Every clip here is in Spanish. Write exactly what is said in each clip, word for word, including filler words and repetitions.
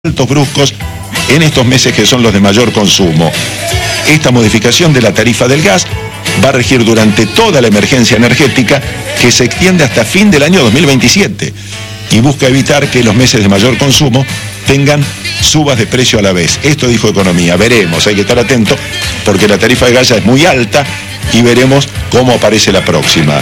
altos bruscos en estos meses que son los de mayor consumo. Esta modificación de la tarifa del gas va a regir durante toda la emergencia energética que se extiende hasta fin del año dos mil veintisiete y busca evitar que los meses de mayor consumo tengan subas de precio a la vez. Esto dijo Economía. Veremos, hay que estar atento porque la tarifa de gas ya es muy alta y veremos cómo aparece la próxima.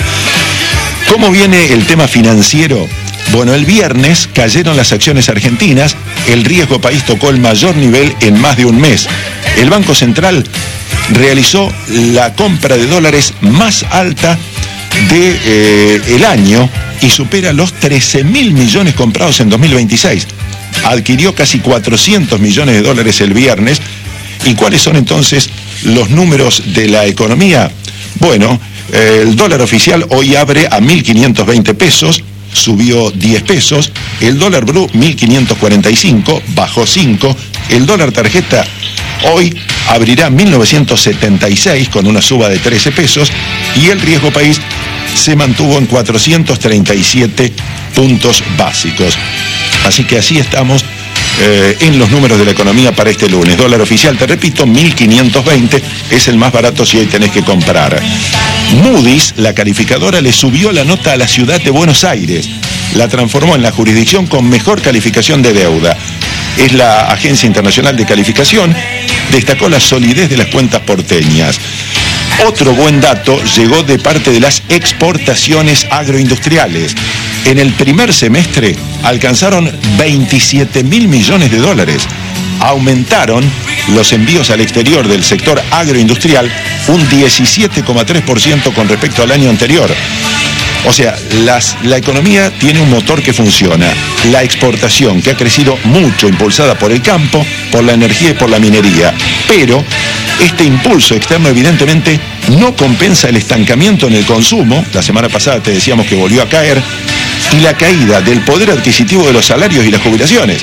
¿Cómo viene el tema financiero? Bueno, el viernes cayeron las acciones argentinas, el riesgo país tocó el mayor nivel en más de un mes. El Banco Central realizó la compra de dólares más alta del de, eh, año y supera los trece mil millones comprados en dos mil veintiséis. Adquirió casi cuatrocientos millones de dólares el viernes. ¿Y cuáles son entonces los números de la economía? Bueno, eh, el dólar oficial hoy abre a mil quinientos veinte pesos. Subió diez pesos, el dólar blue mil quinientos cuarenta y cinco, bajó cinco, el dólar tarjeta hoy abrirá mil novecientos setenta y seis con una suba de trece pesos y el riesgo país se mantuvo en cuatrocientos treinta y siete puntos básicos. Así que así estamos eh, en los números de la economía para este lunes. Dólar oficial, te repito, mil quinientos veinte, es el más barato si hoy tenés que comprar. Moody's, la calificadora, le subió la nota a la ciudad de Buenos Aires. La transformó en la jurisdicción con mejor calificación de deuda. Es la agencia internacional de calificación. Destacó la solidez de las cuentas porteñas. Otro buen dato llegó de parte de las exportaciones agroindustriales. En el primer semestre alcanzaron veintisiete mil millones de dólares. Aumentaron los envíos al exterior del sector agroindustrial un diecisiete coma tres por ciento con respecto al año anterior. O sea, las, la economía tiene un motor que funciona. La exportación, que ha crecido mucho, impulsada por el campo, por la energía y por la minería. Pero este impulso externo evidentemente no compensa el estancamiento en el consumo. La semana pasada te decíamos que volvió a caer. Y la caída del poder adquisitivo de los salarios y las jubilaciones.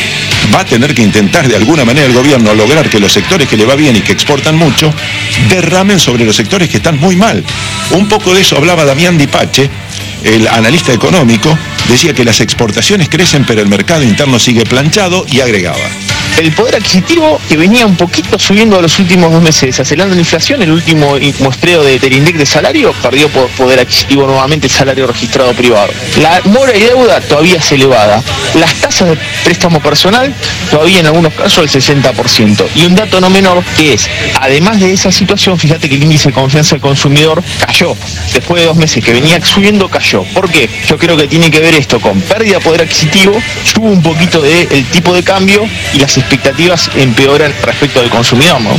Va a tener que intentar de alguna manera el gobierno lograr que los sectores que le va bien y que exportan mucho derramen sobre los sectores que están muy mal. Un poco de eso hablaba Damián Di Pace, el analista económico, decía que las exportaciones crecen pero el mercado interno sigue planchado y agregaba: el poder adquisitivo, que venía un poquito subiendo los últimos dos meses, acelerando la inflación, el último muestreo de, del índice de salario, perdió por poder adquisitivo nuevamente el salario registrado privado. La mora y deuda todavía es elevada. Las tasas de préstamo personal todavía en algunos casos el sesenta por ciento. Y un dato no menor que es, además de esa situación, fíjate que el índice de confianza del consumidor cayó. Después de dos meses que venía subiendo, cayó. ¿Por qué? Yo creo que tiene que ver esto con pérdida de poder adquisitivo, sube un poquito del de tipo de cambio y las expectativas empeoran respecto del consumidor, ¿no?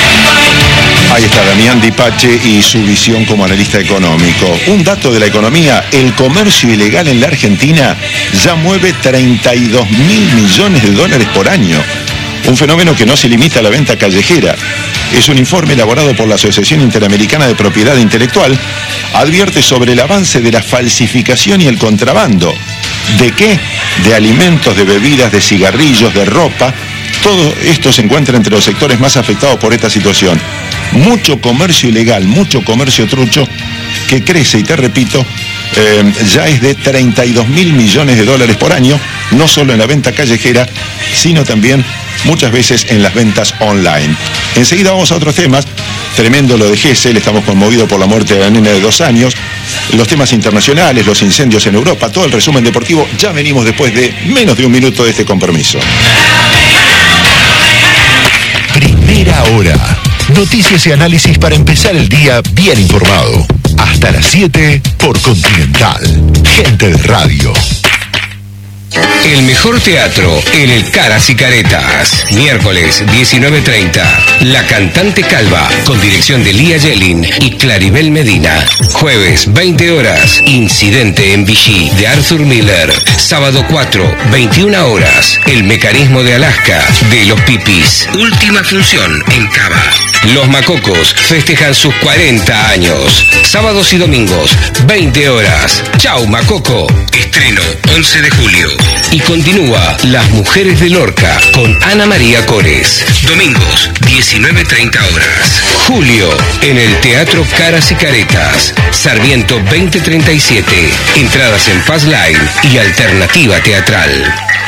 Ahí está Damián Di Pace y su visión como analista económico. Un dato de la economía: el comercio ilegal en la Argentina ya mueve treinta y dos mil millones de dólares por año. Un fenómeno que no se limita a la venta callejera. Es un informe elaborado por la Asociación Interamericana de Propiedad Intelectual. Advierte sobre el avance de la falsificación y el contrabando. ¿De qué? De alimentos, de bebidas, de cigarrillos, de ropa. Todo esto se encuentra entre los sectores más afectados por esta situación. Mucho comercio ilegal, mucho comercio trucho que crece, y te repito, eh, ya es de treinta y dos mil millones de dólares por año, no solo en la venta callejera, sino también muchas veces en las ventas online. Enseguida vamos a otros temas. Tremendo lo de Gesell, estamos conmovidos por la muerte de la nena de dos años. Los temas internacionales, los incendios en Europa, todo el resumen deportivo. Ya venimos después de menos de un minuto de este compromiso. Primera hora. Noticias y análisis para empezar el día bien informado. Hasta las siete por Continental. Gente de radio. El mejor teatro en el Caras y Caretas. Miércoles diecinueve treinta. La Cantante Calva, con dirección de Lía Yelin y Claribel Medina. Jueves veinte horas. Incidente en Vichy, de Arthur Miller. Sábado cuatro, veintiuna horas. El Mecanismo de Alaska, de Los Pipis. Última función en Cava. Los Macocos festejan sus cuarenta años. Sábados y domingos, veinte horas. Chau Macoco. Estreno once de julio. Y continúa Las Mujeres de Lorca con Ana María Cores. Domingos, diecinueve treinta horas. Julio, en el Teatro Caras y Caretas. Sarmiento veinte treinta y siete. Entradas en Fastline y Alternativa Teatral.